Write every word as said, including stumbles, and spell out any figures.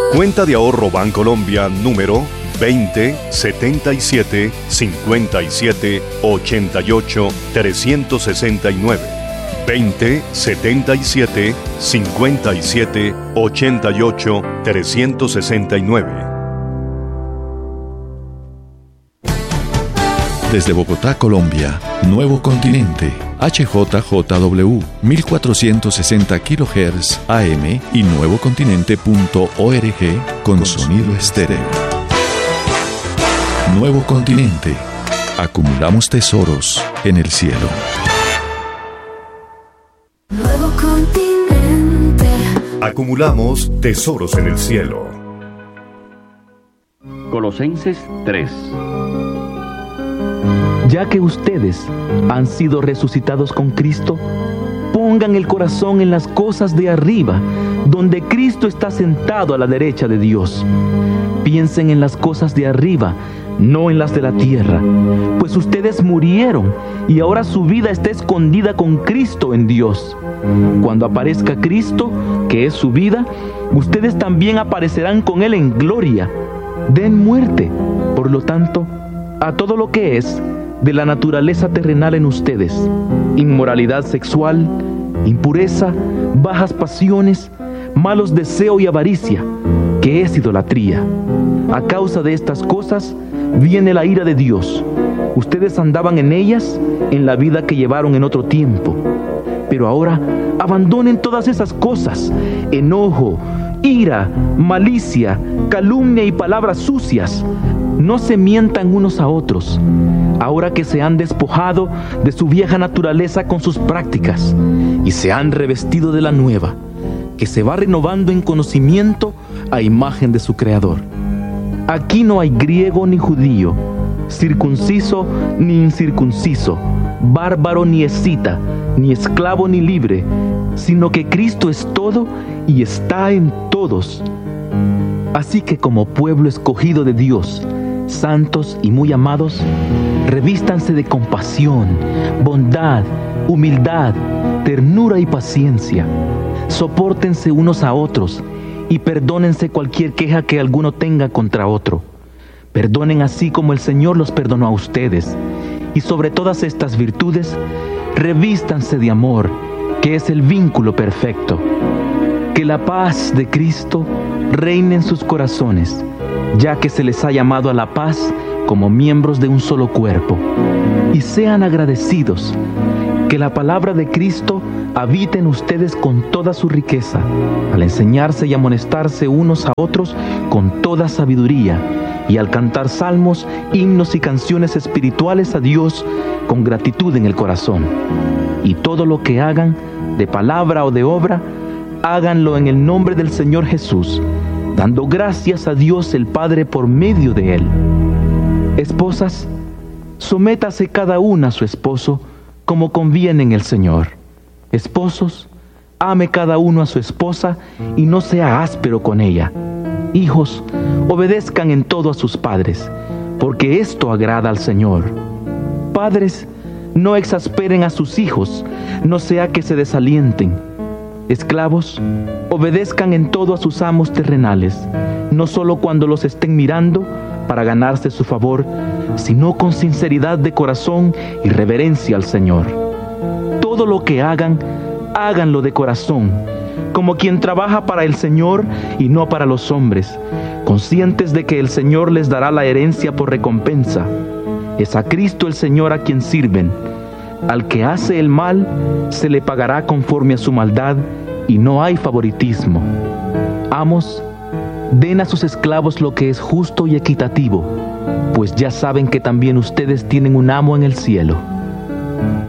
Cuenta de ahorro Bancolombia número veinte setenta y siete cincuenta y siete ochenta y ocho trescientos sesenta y nueve. veinte setenta y siete cincuenta y siete ochenta y ocho trescientos sesenta y nueve. Desde Bogotá, Colombia, Nuevo Continente, H J J W, mil cuatrocientos sesenta kilohertz A M y nuevocontinente punto org con sonido estéreo. Nuevo Continente. Acumulamos tesoros en el cielo. Nuevo Continente. Acumulamos tesoros en el cielo. Colosenses tres. Ya que ustedes han sido resucitados con Cristo, pongan el corazón en las cosas de arriba, donde Cristo está sentado a la derecha de Dios. Piensen en las cosas de arriba, no en las de la tierra, pues ustedes murieron y ahora su vida está escondida con Cristo en Dios. Cuando aparezca Cristo, que es su vida, ustedes también aparecerán con Él en gloria. Den muerte, por lo tanto, a todo lo que es de la naturaleza terrenal en ustedes: inmoralidad sexual, impureza, bajas pasiones, malos deseos y avaricia, que es idolatría. A causa de estas cosas viene la ira de Dios. Ustedes andaban en ellas en la vida que llevaron en otro tiempo. Pero ahora abandonen todas esas cosas: enojo, ira, malicia, calumnia y palabras sucias. No se mientan unos a otros, ahora que se han despojado de su vieja naturaleza con sus prácticas y se han revestido de la nueva, que se va renovando en conocimiento a imagen de su Creador. Aquí no hay griego ni judío, circunciso ni incircunciso, bárbaro ni escita, ni esclavo ni libre, sino que Cristo es todo y está en todos. Así que como pueblo escogido de Dios, santos y muy amados, revístanse de compasión, bondad, humildad, ternura y paciencia. Sopórtense unos a otros y perdónense cualquier queja que alguno tenga contra otro. Perdonen así como el Señor los perdonó a ustedes. Y sobre todas estas virtudes, revístanse de amor, que es el vínculo perfecto. Que la paz de Cristo reine en sus corazones, ya que se les ha llamado a la paz como miembros de un solo cuerpo. Y sean agradecidos. Que la palabra de Cristo habite en ustedes con toda su riqueza, al enseñarse y amonestarse unos a otros con toda sabiduría, y al cantar salmos, himnos y canciones espirituales a Dios con gratitud en el corazón. Y todo lo que hagan, de palabra o de obra, háganlo en el nombre del Señor Jesús, dando gracias a Dios el Padre por medio de Él. Esposas, sométase cada una a su esposo como conviene en el Señor. Esposos, ame cada uno a su esposa y no sea áspero con ella. Hijos, obedezcan en todo a sus padres, porque esto agrada al Señor. Padres, no exasperen a sus hijos, no sea que se desalienten. Esclavos, obedezcan en todo a sus amos terrenales, no solo cuando los estén mirando para ganarse su favor, sino con sinceridad de corazón y reverencia al Señor. Todo lo que hagan, háganlo de corazón, como quien trabaja para el Señor y no para los hombres, conscientes de que el Señor les dará la herencia por recompensa. Es a Cristo el Señor a quien sirven. Al que hace el mal, se le pagará conforme a su maldad, y no hay favoritismo. Amos, den a sus esclavos lo que es justo y equitativo, pues ya saben que también ustedes tienen un amo en el cielo.